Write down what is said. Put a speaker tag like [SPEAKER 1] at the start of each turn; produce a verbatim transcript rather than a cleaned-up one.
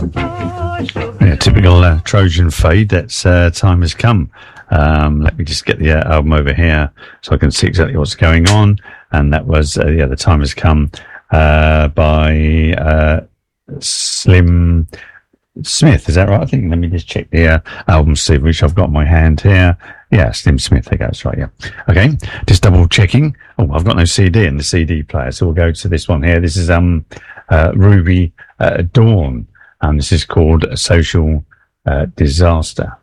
[SPEAKER 1] Yeah, typical uh, Trojan fade. That's uh, Time Has Come. Um, let me just get the uh, album over here so I can see exactly what's going on. And that was, uh, yeah, The Time Has Come uh, by uh, Slim Smith. Is that right? I think, let me just check the uh, album, see which I've got in my hand here. Yeah, Slim Smith. There goes, right, yeah. Okay, just double checking. Oh, I've got no C D in the C D player, so we'll go to this one here. This is um uh, Ruby uh, Dawn, and this is called Social uh, Disaster.